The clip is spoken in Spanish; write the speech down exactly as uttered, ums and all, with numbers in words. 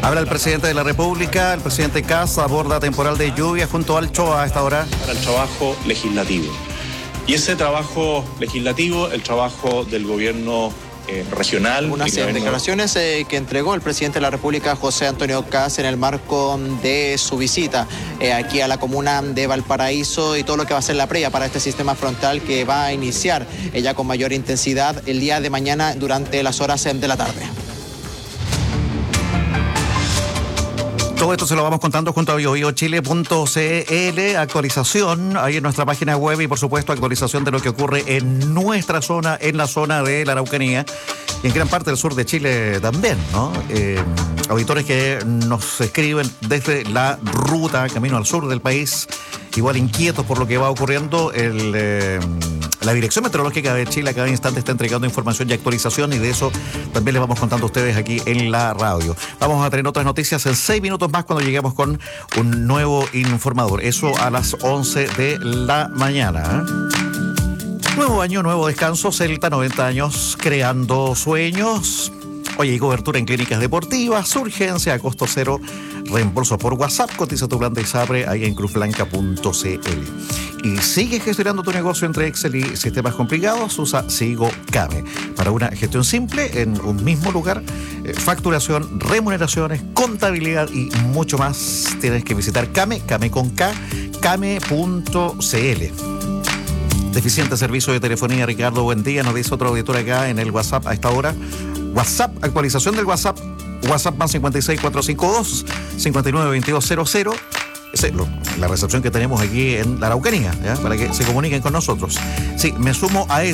Habla el presidente de la República, el presidente Kast aborda temporal de lluvia junto al Choa a esta hora. Para el trabajo legislativo. Y ese trabajo legislativo, el trabajo del gobierno eh, regional. Unas gobierno... declaraciones eh, que entregó el presidente de la República, José Antonio Kast, en el marco de su visita eh, aquí a la comuna de Valparaíso y todo lo que va a ser la previa para este sistema frontal que va a iniciar eh, ya con mayor intensidad el día de mañana durante las horas eh, de la tarde. Todo esto se lo vamos contando junto a bio bio chile punto c l, actualización ahí en nuestra página web y por supuesto actualización de lo que ocurre en nuestra zona, en la zona de la Araucanía y en gran parte del sur de Chile también, ¿no? Eh, auditores que nos escriben desde la ruta camino al sur del país, igual inquietos por lo que va ocurriendo. El, eh, la Dirección Meteorológica de Chile a cada instante está entregando información y actualización y de eso también les vamos contando a ustedes aquí en la radio. Vamos a tener otras noticias en seis minutos más cuando lleguemos con un nuevo informador. Eso a las once de la mañana. Nuevo año, nuevo descanso. Celta, noventa años creando sueños. Oye, y cobertura en clínicas deportivas, urgencia a costo cero, reembolso por WhatsApp, cotiza tu plan de ISAPRE ahí en cruz blanca punto c l. Y sigue gestionando tu negocio entre Excel y sistemas complicados, usa Sigo Came. Para una gestión simple en un mismo lugar, eh, facturación, remuneraciones, contabilidad y mucho más, tienes que visitar Came, Came con K, came punto c l. Deficiente servicio de telefonía, Ricardo, buen día, nos dice otro auditor acá en el WhatsApp a esta hora. WhatsApp, actualización del WhatsApp, WhatsApp más cincuenta y seis, cuatrocientos cincuenta y dos, cincuenta y nueve, veintidós cero cero. Esa es lo, la recepción que tenemos aquí en la Araucanía, ¿ya? Para que se comuniquen con nosotros. Sí, me sumo a eso.